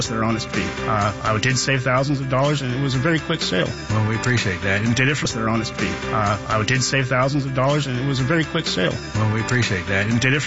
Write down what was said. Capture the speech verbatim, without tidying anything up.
their honest fee. Uh, I did save thousands of dollars, and it was a very quick sale. Well, we appreciate that. And did it for their honest fee. Uh, I did save thousands of dollars, and it was a very quick sale. Well, we appreciate that. And did it for